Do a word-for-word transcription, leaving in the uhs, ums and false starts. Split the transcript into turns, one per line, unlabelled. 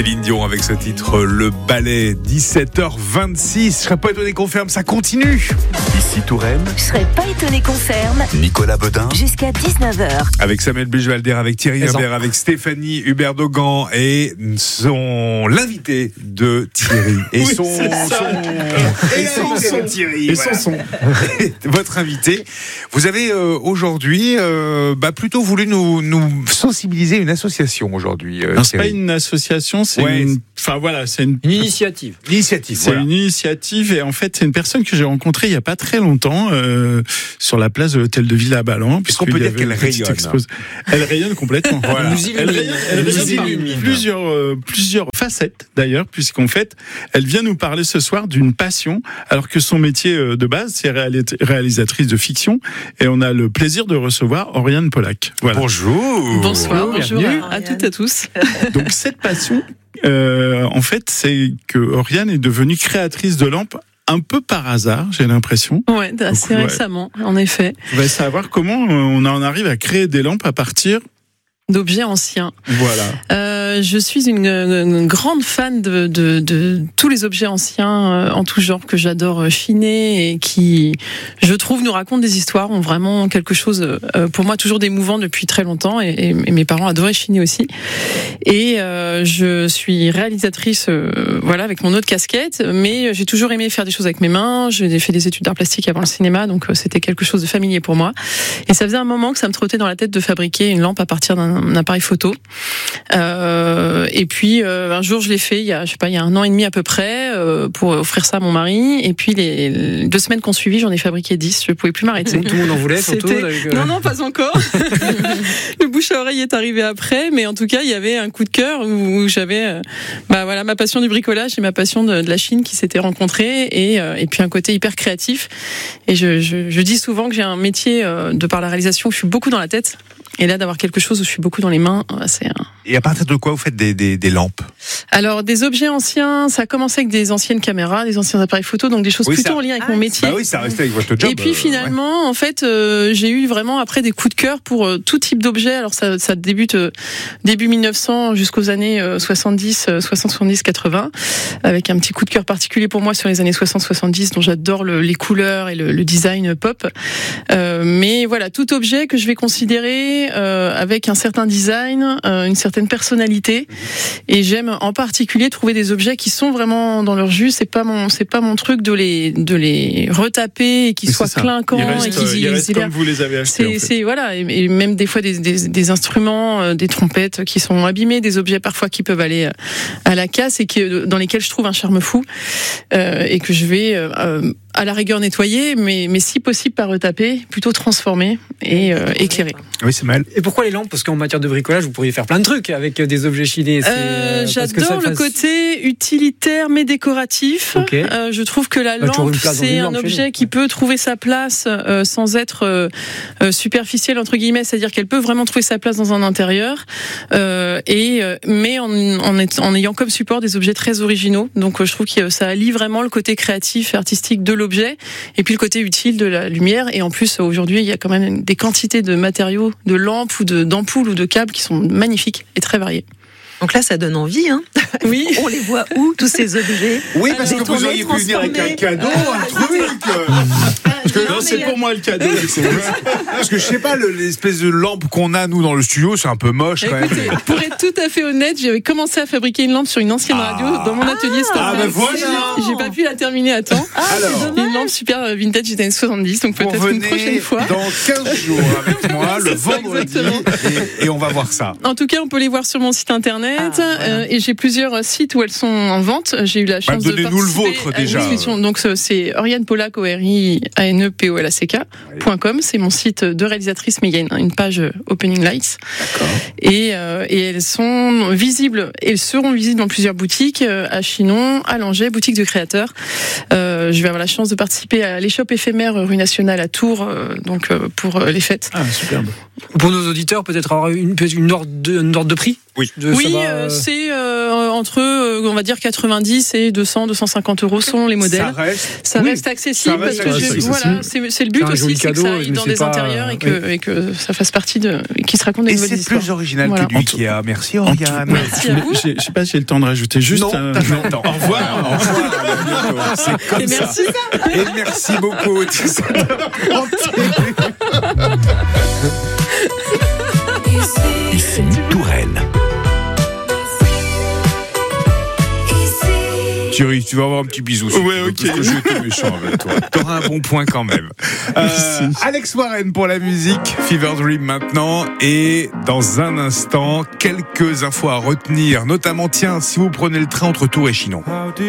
Céline Dion avec ce titre Le Ballet, dix-sept heures vingt-six. Je serais pas étonné qu'on ferme, ça continue. Ici Touraine.
Je serais pas étonné qu'on ferme.
Nicolas Beudin.
Jusqu'à dix-neuf heures.
Avec Samuel Buchwalder, avec Thierry Herbert, avec Stéphanie Hubert-Dogan et son l'invité de Thierry. Et
oui,
son, son et son, son Thierry.
Et
voilà.
son son.
Votre invité. Vous avez euh, aujourd'hui euh, bah, plutôt voulu nous, nous sensibiliser une association aujourd'hui. Euh,
Non, c'est pas une association, c'est
ouais.
une. Enfin voilà, c'est une,
une initiative.
L'initiative.
C'est
voilà.
une initiative et en fait c'est une personne que j'ai rencontrée il y a pas très longtemps euh, sur la place de l'hôtel de Ville à Ballan.
Est-ce qu'on peut dire qu'elle rayonne
expose... Elle rayonne complètement.
Voilà.
Elle rayonne, elle rayonne par plusieurs euh, plusieurs facettes d'ailleurs, puisqu'en fait elle vient nous parler ce soir d'une passion, alors que son métier euh, de base c'est réalis- réalisatrice de fiction et on a le plaisir de recevoir Oriane Pollack. Voilà.
Bonjour.
Bonsoir, bonjour
bienvenue.
à, à toutes et à tous.
Donc cette passion, euh, en fait, c'est que Oriane est devenue créatrice de lampes un peu par hasard, j'ai l'impression.
Ouais, assez
ouais.
récemment, en effet.
On va savoir comment on en arrive à créer des lampes à partir.
D'objets anciens.
Voilà.
Euh, je suis une, une grande fan de, de, de tous les objets anciens euh, en tout genre que j'adore chiner et qui, je trouve, nous racontent des histoires, ont vraiment quelque chose, euh, pour moi, toujours d'émouvant depuis très longtemps et, et, et mes parents adoraient chiner aussi. Et euh, je suis réalisatrice, euh, voilà, avec mon autre casquette, mais j'ai toujours aimé faire des choses avec mes mains. J'ai fait des études d'art plastique avant le cinéma, donc euh, c'était quelque chose de familier pour moi. Et ça faisait un moment que ça me trottait dans la tête de fabriquer une lampe à partir d'un un appareil photo. Euh, et puis euh, un jour je l'ai fait il y a je sais pas il y a un an et demi à peu près euh, pour offrir ça à mon mari. Et puis les, les deux semaines qu'on suivi, j'en ai fabriqué dix. Je pouvais plus m'arrêter.
Tout le monde en voulait surtout.
C'était... Non non pas encore. Le bouche à oreille est arrivé après, mais en tout cas il y avait un coup de cœur où, où j'avais euh, bah voilà ma passion du bricolage et ma passion de, de la Chine qui s'étaient rencontrées et euh, et puis un côté hyper créatif. Et je, je, je dis souvent que j'ai un métier euh, de par la réalisation où je suis beaucoup dans la tête. Et là, d'avoir quelque chose où je suis beaucoup dans les mains, c'est un...
Et à partir de quoi vous faites des, des, des lampes?
Alors, des objets anciens, ça a commencé avec des anciennes caméras, des anciens appareils photo, donc des choses
oui,
plutôt
ça...
en lien avec
ah,
mon métier.
Bah oui, ça restait avec votre job.
Et puis finalement, euh, ouais. en fait, euh, j'ai eu vraiment après des coups de cœur pour euh, tout type d'objets. Alors ça, ça débute euh, début mille neuf cents jusqu'aux années euh, soixante-dix, soixante, soixante-dix, quatre-vingts, avec un petit coup de cœur particulier pour moi sur les années soixante, soixante-dix, dont j'adore le, les couleurs et le, le design pop. Euh, mais voilà, tout objet que je vais considérer euh, avec un certain design, euh, une certaine personnalité, et j'aime en particulier trouver des objets qui sont vraiment dans leur jus. C'est pas mon, c'est pas mon truc de les, de les retaper et qu'ils soient clinquants
et qu'ils
ils
restent comme vous les avez achetés.
C'est,
en fait.
c'est voilà, et, et même des fois des, des, des instruments, euh, des trompettes qui sont abîmés, des objets parfois qui peuvent aller à la casse et qui, dans lesquels je trouve un charme fou euh, et que je vais euh, à la rigueur nettoyer, mais, mais si possible pas retaper, plutôt transformer et euh, éclairer.
Oui, c'est mal.
Et pourquoi les lampes? Parce qu'en matière de bricolage, vous pourriez faire plein de trucs avec des objets chinés. C'est,
euh, j'adore
ça
le
fasse...
côté utilitaire mais décoratif.
Okay.
Euh, je trouve que la
bah,
lampe, c'est un objet qui peut trouver sa place euh, sans être euh, euh, superficiel entre guillemets, c'est-à-dire qu'elle peut vraiment trouver sa place dans un intérieur, euh, et euh, mais en, en, est, en ayant comme support des objets très originaux. Donc euh, je trouve que ça allie vraiment le côté créatif et artistique de l'objet et puis le côté utile de la lumière. Et en plus aujourd'hui il y a quand même des quantités de matériaux, de lampes ou de, d'ampoules ou de câbles qui sont magnifiques et très variés.
Donc là, ça donne envie, hein.
Oui.
On les voit où, tous ces objets?
Oui, parce que vous
Détournés,
auriez pu venir avec un cadeau, un truc.
Parce que non, c'est pour moi le cadeau.
Parce que je sais pas, le, l'espèce de lampe qu'on a nous dans le studio, c'est un peu moche quand
Écoutez,
même.
pour être tout à fait honnête, j'avais commencé à fabriquer une lampe sur une ancienne
Ah.
radio dans mon atelier. C'était
Ah,
un
ben
peu-
voilà.
J'ai pas pu la terminer à temps.
Ah,
Alors.
c'est dommage.
Une lampe super vintage des années soixante-dix, donc
Vous
peut-être une prochaine
venez
fois.
dans quinze jours avec moi, le
C'est ça,
vendredi,
exactement.
et, et on va voir ça.
En tout cas, on peut les voir sur mon site internet,
Ah, voilà.
euh, et j'ai plusieurs sites où elles sont en vente. J'ai eu la chance de
donnez-nous le
participer
vôtre,
à une
déjà.
discussion. Donc euh, c'est Oriane Pollack, O R I A N E P O L A C K point com. C'est mon site de réalisatrice, mais il y a une, une page euh, Opening Lights.
D'accord.
Et, euh, et elles sont visibles, elles seront visibles dans plusieurs boutiques, euh, à Chinon, à Langeais, boutique de créateurs. Euh, je vais avoir la chance de participer à l'échoppe éphémère rue Nationale à Tours, euh, donc euh, pour euh, les fêtes.
Ah, superbe.
Pour nos auditeurs, peut-être avoir une, une, ordre de, une ordre de prix.
Oui.
De,
Oui,
ça va,
euh, c'est euh, entre, euh, on va dire, quatre-vingt-dix et deux cents, deux cent cinquante euros selon les modèles.
Ça reste.
Ça
Oui,
reste accessible
ça reste
parce que j'ai-
accessible.
voilà, c'est, c'est le but
C'est un
aussi,
joli
c'est que
cadeau,
ça aille
mais
dans
c'est
des
pas-
intérieurs et que, et que ça fasse partie de, qui se raconte des
Et
nouvelles
c'est
histoires.
plus original
Voilà.
que lui qui a. Merci
En tout-
Oriane.
Merci à vous.
Je sais pas si j'ai le temps de rajouter juste.
Non,
un-
t'as pas le temps.
Au revoir.
Au revoir, à bientôt. C'est comme
Et
ça.
merci.
Et merci beaucoup. Tu sais,
Ici Touraine.
Thierry, tu vas avoir un petit bisou. si
Ouais,
tu veux,
ok.
Parce que j'ai été méchant avec toi. T'auras un bon point quand même. Euh, Alex Warren pour la musique, Fever Dream maintenant. Et dans un instant, quelques infos à retenir. Notamment, tiens, si vous prenez le train entre Tours et Chinon.